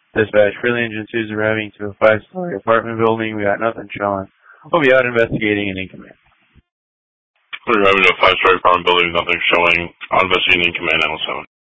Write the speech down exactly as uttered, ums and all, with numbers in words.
Dispatch, Freely Engine two's arriving to a five-story apartment building. We got nothing showing. We'll be out investigating and in command. We're arriving to a five-story apartment building, nothing showing. On investigating in command, nine one seven.